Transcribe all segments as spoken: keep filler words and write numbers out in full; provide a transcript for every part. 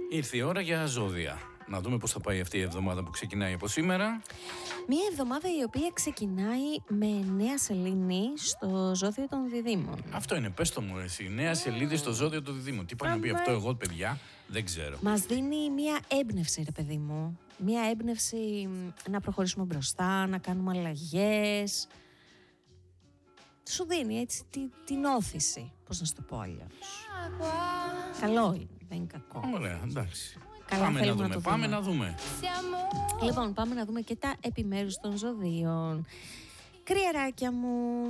Ήρθε η ώρα για ζώδια. Να δούμε πώς θα πάει αυτή η εβδομάδα που ξεκινάει από σήμερα. Μία εβδομάδα η οποία ξεκινάει με νέα σελήνη στο ζώδιο των Διδύμων. Αυτό είναι, πες το μου εσύ. Νέα σελίδα στο ζώδιο των Διδύμων. Τι πάει να πει αυτό, εγώ παιδιά, δεν ξέρω. Μας δίνει μία έμπνευση, ρε παιδί μου. Μία έμπνευση να προχωρήσουμε μπροστά, να κάνουμε αλλαγές. Σου δίνει έτσι την, την όθηση. Πώς να σου το πω αλλιώς. Καλό είναι, δεν είναι κακό. Ωραία, εντάξει. Καλά, πάμε να δούμε, να πάμε δούμε. να δούμε. Λοιπόν, πάμε να δούμε και τα επιμέρους των ζωδίων. Κρυαράκια μου,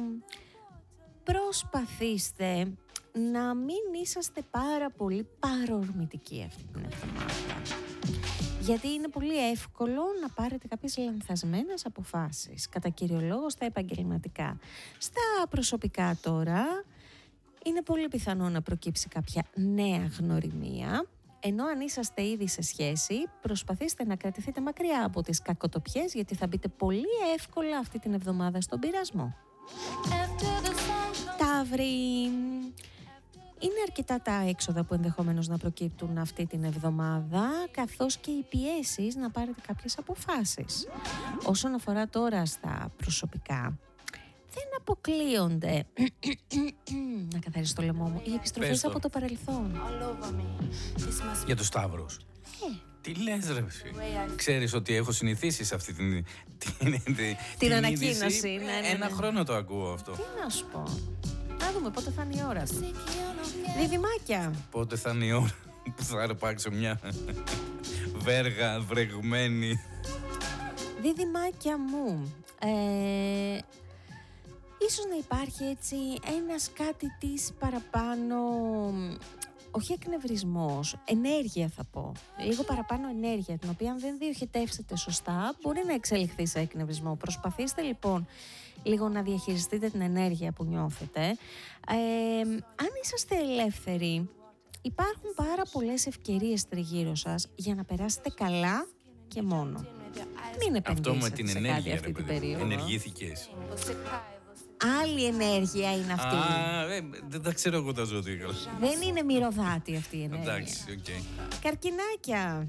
προσπαθήστε να μην είσαστε πάρα πολύ παρορμητικοί αυτή την εβδομάδα. Γιατί είναι πολύ εύκολο να πάρετε κάποιες λανθασμένες αποφάσεις, κατά κύριο λόγο στα επαγγελματικά. Στα προσωπικά τώρα, είναι πολύ πιθανό να προκύψει κάποια νέα γνωριμία. Ενώ αν είσαστε ήδη σε σχέση, προσπαθήστε να κρατηθείτε μακριά από τις κακοτοπιές, γιατί θα μπείτε πολύ εύκολα αυτή την εβδομάδα στον πειρασμό. Ταύροι, είναι αρκετά τα έξοδα που ενδεχομένως να προκύπτουν αυτή την εβδομάδα, καθώς και οι πιέσεις να πάρετε κάποιες αποφάσεις. Όσον αφορά τώρα στα προσωπικά, δεν αποκλείονται, να καθαρίσω το λαιμό μου, οι επιστροφές από το παρελθόν. Για τους Σταύρους. Ε. Τι λες ρε εσύ. Ξέρεις ότι έχω συνηθίσει σε αυτή την, την, την, την ανακοίνωση. Ναι, ναι, ναι. Ένα χρόνο το ακούω αυτό. Τι να σου πω. Να δούμε πότε θα είναι η ώρα. Διδυμάκια. Πότε θα είναι η ώρα που θα αρπάξω μια βέργα βρεγμένη. Διδυμάκια μου. Ε, ίσως να υπάρχει έτσι ένας κάτι της παραπάνω, όχι εκνευρισμός, ενέργεια θα πω. Λίγο παραπάνω ενέργεια, την οποία αν δεν διοχετεύσετε σωστά μπορεί να εξελιχθεί σε εκνευρισμό. Προσπαθήστε λοιπόν λίγο να διαχειριστείτε την ενέργεια που νιώθετε. Ε, αν είσαστε ελεύθεροι, υπάρχουν πάρα πολλές ευκαιρίες τριγύρω σας για να περάσετε καλά και μόνο. Μην επενδύσετε αυτό με την σε ενέργεια, κάτι αυτή την περίοδο. Ενεργήθηκες. Άλλη ενέργεια είναι αυτή. Α, ε, δεν τα ξέρω εγώ τα ζώδια. Δεν είναι μυρωδάτη αυτή η ενέργεια. Εντάξει, οκ. Okay. Καρκινάκια.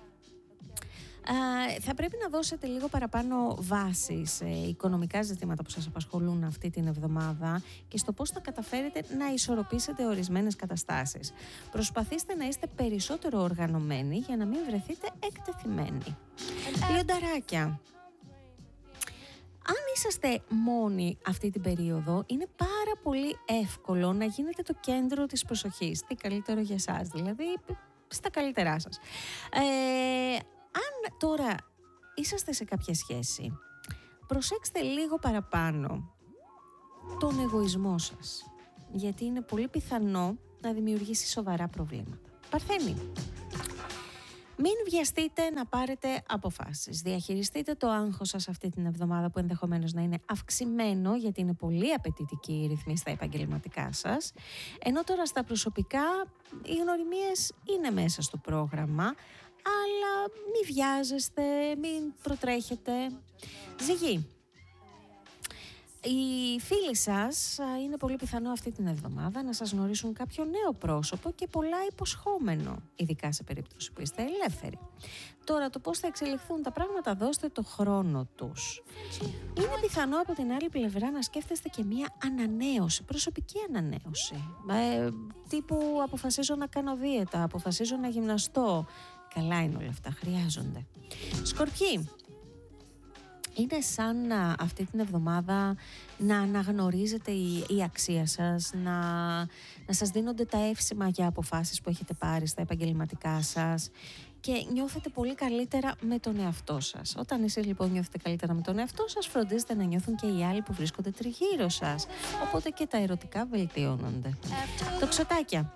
Α, θα πρέπει να δώσετε λίγο παραπάνω βάση σε οικονομικά ζητήματα που σας απασχολούν αυτή την εβδομάδα και στο πώς θα καταφέρετε να ισορροπήσετε ορισμένες καταστάσεις. Προσπαθήστε να είστε περισσότερο οργανωμένοι για να μην βρεθείτε εκτεθειμένοι. Λιονταράκια. Αν είσαστε μόνοι αυτή την περίοδο, είναι πάρα πολύ εύκολο να γίνετε το κέντρο της προσοχής. Τι καλύτερο για εσάς, δηλαδή στα καλύτερά σας. Ε, αν τώρα είσαστε σε κάποια σχέση, προσέξτε λίγο παραπάνω τον εγωισμό σας, γιατί είναι πολύ πιθανό να δημιουργήσει σοβαρά προβλήματα. Παρθένη. Μην βιαστείτε να πάρετε αποφάσεις. Διαχειριστείτε το άγχος σας αυτή την εβδομάδα που ενδεχομένως να είναι αυξημένο, γιατί είναι πολύ απαιτητική η ρυθμή στα επαγγελματικά σας. Ενώ τώρα στα προσωπικά οι γνωριμίες είναι μέσα στο πρόγραμμα, αλλά μην βιάζεστε, μην προτρέχετε. Ζυγή. Οι φίλοι σας είναι πολύ πιθανό αυτή την εβδομάδα να σας γνωρίσουν κάποιο νέο πρόσωπο και πολλά υποσχόμενο, ειδικά σε περίπτωση που είστε ελεύθεροι. Τώρα το πώς θα εξελιχθούν τα πράγματα, δώστε το χρόνο τους. Είναι πιθανό από την άλλη πλευρά να σκέφτεστε και μία ανανέωση, προσωπική ανανέωση. Ε, τύπου αποφασίζω να κάνω δίαιτα, αποφασίζω να γυμναστώ. Καλά είναι όλα αυτά, χρειάζονται. Σκορπιοί. Είναι σαν να, αυτή την εβδομάδα να αναγνωρίζετε η, η αξία σας, να, να σας δίνονται τα εύσημα για αποφάσεις που έχετε πάρει στα επαγγελματικά σας και νιώθετε πολύ καλύτερα με τον εαυτό σας. Όταν εσείς λοιπόν νιώθετε καλύτερα με τον εαυτό σας, φροντίζετε να νιώθουν και οι άλλοι που βρίσκονται τριγύρω σας. Οπότε και τα ερωτικά βελτιώνονται. Τοξοτάκια.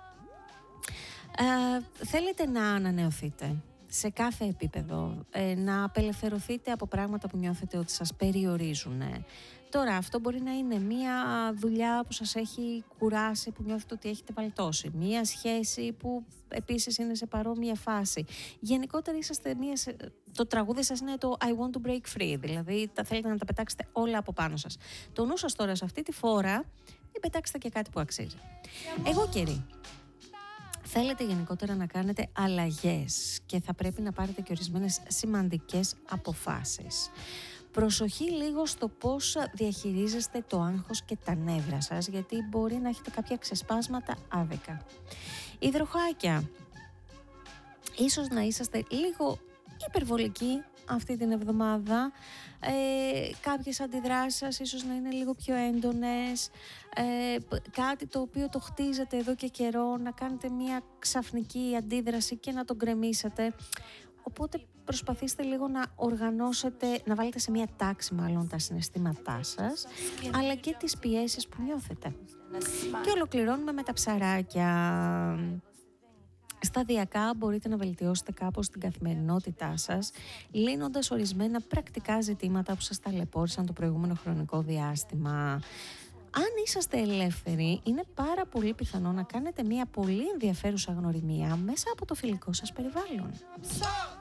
Ε, θέλετε να ανανεωθείτε σε κάθε επίπεδο, ε, να απελευθερωθείτε από πράγματα που νιώθετε ότι σας περιορίζουν. Τώρα αυτό μπορεί να είναι μία δουλειά που σας έχει κουράσει, που νιώθετε ότι έχετε βαλτώσει, μία σχέση που επίσης είναι σε παρόμοια φάση. Γενικότερα είσαστε μία, το τραγούδι σας είναι το I want to break free, δηλαδή τα θέλετε να τα πετάξετε όλα από πάνω σας. Το νου σας τώρα σε αυτή τη φορά μην πετάξετε και κάτι που αξίζει. Εγώ καιρή. θέλετε γενικότερα να κάνετε αλλαγές και θα πρέπει να πάρετε και ορισμένες σημαντικές αποφάσεις. Προσοχή λίγο στο πώς διαχειρίζεστε το άγχος και τα νεύρα σας, γιατί μπορεί να έχετε κάποια ξεσπάσματα άδικα. Υδροχάκια, ίσως να είσαστε λίγο υπερβολικοί αυτή την εβδομάδα, ε, κάποιες αντιδράσεις σας ίσως να είναι λίγο πιο έντονες, ε, κάτι το οποίο το χτίζετε εδώ και καιρό, να κάνετε μια ξαφνική αντίδραση και να τον γκρεμίσετε. Οπότε προσπαθήστε λίγο να οργανώσετε, να βάλετε σε μια τάξη μάλλον τα συναισθήματά σας, αλλά και τις πιέσεις που νιώθετε. Και ολοκληρώνουμε με τα ψαράκια. Σταδιακά μπορείτε να βελτιώσετε κάπως την καθημερινότητά σας, λύνοντας ορισμένα πρακτικά ζητήματα που σας ταλαιπώρησαν το προηγούμενο χρονικό διάστημα. Αν είσαστε ελεύθεροι, είναι πάρα πολύ πιθανό να κάνετε μια πολύ ενδιαφέρουσα γνωριμία μέσα από το φιλικό σας περιβάλλον.